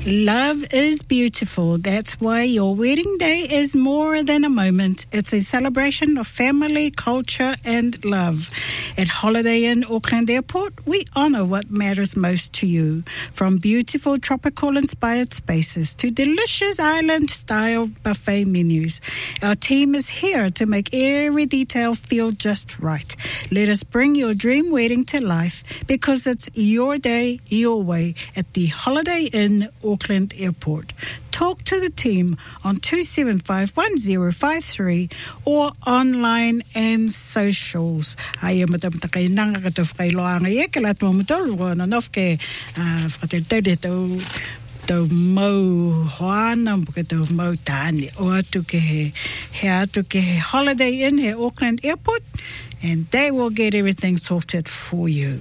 Love is beautiful. That's why your wedding day is more than a moment. It's a celebration of family, culture, and love. At Holiday Inn Auckland Airport, we honor what matters most to you. From beautiful tropical-inspired spaces to delicious island-style buffet menus, our team is here to make every detail feel just right. Let us bring your dream wedding to life because it's your day, your way at the Holiday Inn Auckland Airport. Talk to the team on 275-1053 or online and socials. Ai matamata kay nanga ka to kay loanga ye kalat mo mutol ko na nof ke fatel to mo hoana to mo tani o atu ke he atu ke Holiday Inn he Auckland Airport, and they will get everything sorted for you.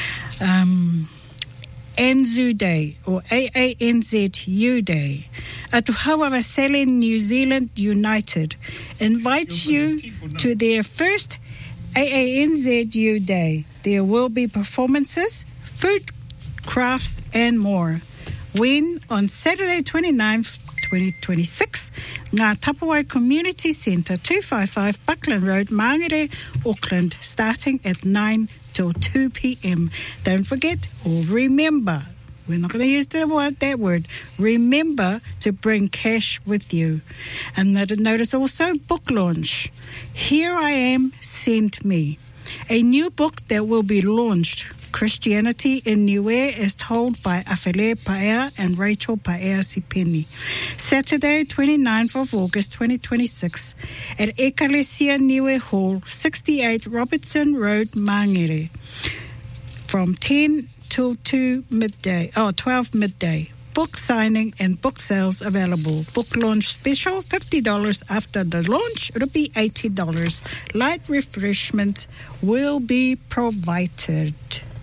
ANZU Day, or AANZU Day. Atuhawa Vaseli New Zealand United invites you to their first AANZU Day. There will be performances, food, crafts, and more. When on Saturday 29th, 2026, Ngā Tapawai Community Centre, 255 Buckland Road, Mangere, Auckland, starting at 9 till 2 p.m. Don't forget or remember, we're not going to use that word, remember to bring cash with you. And notice also book launch. Here I Am, Send Me. A new book that will be launched, Christianity in Niue, as told by Afele Paea and Rachel Paea Sipeni. Saturday, 29th of August, 2026, at Ekalesia Niue Hall, 68 Robertson Road, Mangere, from 10 till 12 midday. Book signing and book sales available. Book launch special, $50 after the launch. It'll be $80. Light refreshment will be provided.